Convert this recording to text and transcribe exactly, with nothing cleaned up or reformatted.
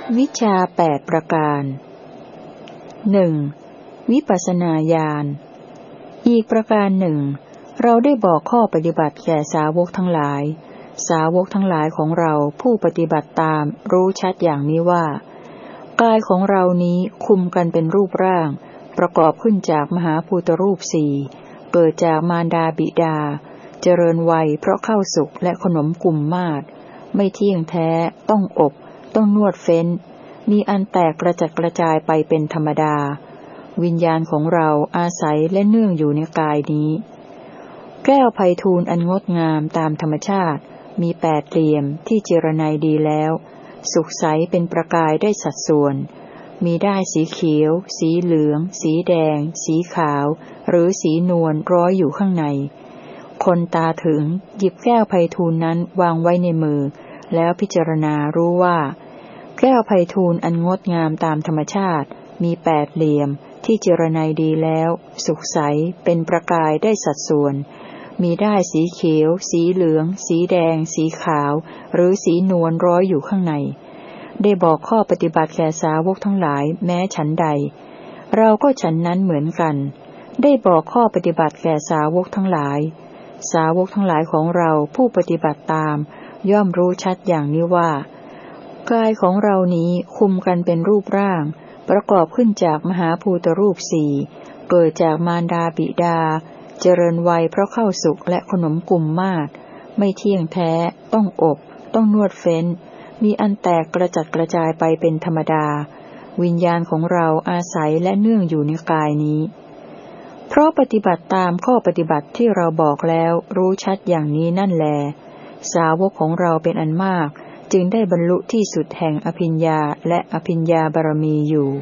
วิชาแปดประการหนึ่งวิปัสสนาญาณอีกประการหนึ่งเราได้บอกข้อปฏิบัติแก่สาวกทั้งหลายสาวกทั้งหลายของเราผู้ปฏิบัติตามรู้ชัดอย่างนี้ว่ากายของเรานี้คุมกันเป็นรูปร่างประกอบขึ้นจากมหาภูตรูปสี่เกิดจากมารดาบิดาเจริญวัยเพราะข้าวสุกและขนมกุมมาศไม่เที่ยงแท้ต้องอบต้องนวดเฟ้นมีอันแตกกระจัดกระจายไปเป็นธรรมดาวิญญาณของเราอาศัยและเนื่องอยู่ในกายนี้แก้วไพฑูรย์อันงดงามตามธรรมชาติมีแปดเหลี่ยมที่เจรไนดีแล้วสุขใสเป็นประกายได้สัดส่วนมีด้ายสีเขียวสีเหลืองสีแดงสีขาวหรือสีนวลร้อยอยู่ข้างในคนตาถึงหยิบแก้วไพฑูรย์นั้นวางไว้ในมือแล้วพิจารณารู้ว่าแก้วไพฑูรย์อันงดงามตามธรรมชาติมีแปดเหลี่ยมที่เจรไนดีแล้วสุขใสเป็นประกายได้สัดส่วนมีด้ายสีเขียวสีเหลืองสีแดงสีขาวหรือสีนวลร้อยอยู่ข้างในได้บอกข้อปฏิบัติแก่สาวกทั้งหลายแม้ฉันใดเราก็ฉันนั้นเหมือนกันได้บอกข้อปฏิบัติแก่สาวกทั้งหลายสาวกทั้งหลายของเราผู้ปฏิบัติตามย่อมรู้ชัดอย่างนี้ว่ากายของเรานี้คุมกันเป็นรูปร่างประกอบขึ้นจากมหาภูตรูปสี่เกิดจากมารดาบิดาเจริญวัยเพราะข้าวสุกและขนมกุมมาศไม่เที่ยงแท้ต้องอบต้องนวดเฟ้นมีอันแตกกระจัดกระจายไปเป็นธรรมดาวิญญาณของเราอาศัยและเนื่องอยู่ในกายนี้เพราะปฏิบัติตามข้อปฏิบัติที่เราบอกแล้วรู้ชัดอย่างนี้นั่นแลสาวกของเราเป็นอันมากจึงได้บรรลุที่สุดแห่งอภิญญาและอภิญญาบารมีอยู่